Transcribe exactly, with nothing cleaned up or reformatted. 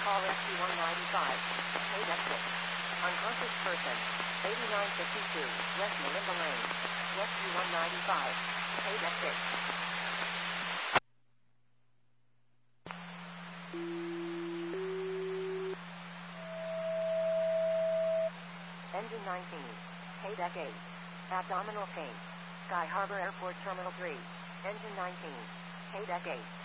Caller Q one ninety-five. Paid exit. Unconscious person. eighty-nine fifty-two. West Melinda Lane. West Q one ninety-five. Paid exit. Engine nineteen. Paid exit. Abdominal pain. Sky Harbor Airport Terminal three. Engine nineteen. Paid exit.